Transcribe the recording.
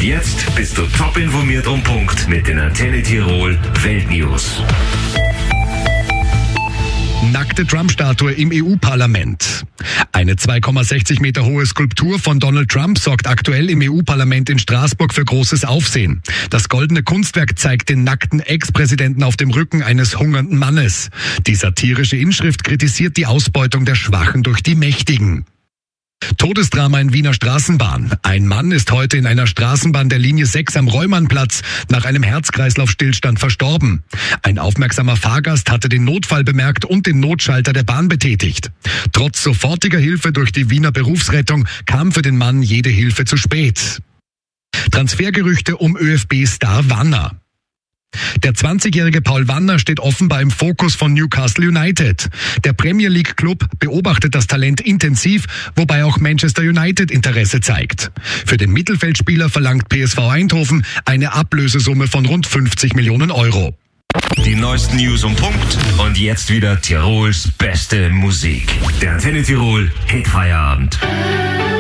jetzt bist du top informiert und Punkt mit den Antenne Tirol Weltnews. Nackte Trump-Statue im EU-Parlament. Eine 2,60 Meter hohe Skulptur von Donald Trump sorgt aktuell im EU-Parlament in Straßburg für großes Aufsehen. Das goldene Kunstwerk zeigt den nackten Ex-Präsidenten auf dem Rücken eines hungernden Mannes. Die satirische Inschrift kritisiert die Ausbeutung der Schwachen durch die Mächtigen. Todesdrama in Wiener Straßenbahn. Ein Mann ist heute in einer Straßenbahn der Linie 6 am Reumannplatz nach einem Herz-Kreislauf-Stillstand verstorben. Ein aufmerksamer Fahrgast hatte den Notfall bemerkt und den Notschalter der Bahn betätigt. Trotz sofortiger Hilfe durch die Wiener Berufsrettung kam für den Mann jede Hilfe zu spät. Transfergerüchte um ÖFB-Star Wanner. Der 20-jährige Paul Wanner steht offenbar im Fokus von Newcastle United. Der Premier League Club beobachtet das Talent intensiv, wobei auch Manchester United Interesse zeigt. Für den Mittelfeldspieler verlangt PSV Eindhoven eine Ablösesumme von rund 50 Millionen Euro. Die neuesten News um Punkt und jetzt wieder Tirols beste Musik. Der Antenne Tirol Hitfeierabend.